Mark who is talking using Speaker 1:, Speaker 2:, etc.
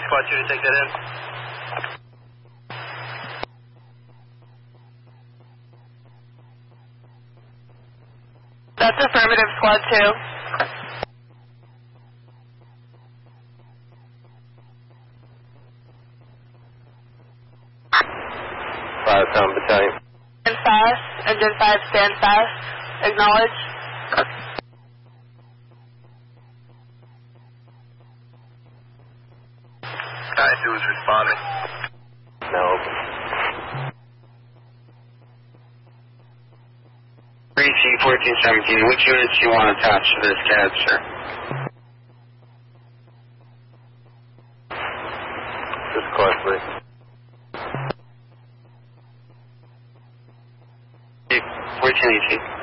Speaker 1: Squad 2 to take that in.
Speaker 2: That's affirmative, Squad 2.
Speaker 1: 5 battalion.
Speaker 2: Stand fast. Engine 5, stand fast. Acknowledge.
Speaker 1: Sky 2 is responding. No. 3C1417, which units do you want attached to this CAD, sir? Just closely. 1418.